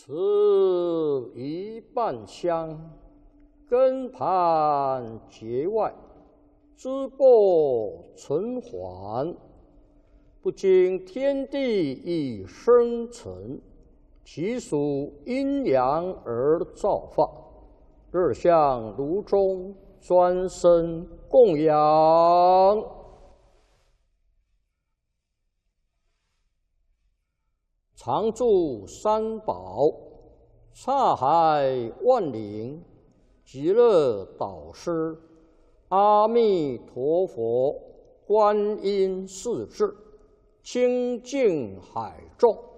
此一半香，根盘结外，枝末存缓。不经天地以生成，其属阴阳而造化。日向炉中，专生供养。常住三宝，刹海万灵，极乐导师，阿弥陀佛，观音世智，清净海众。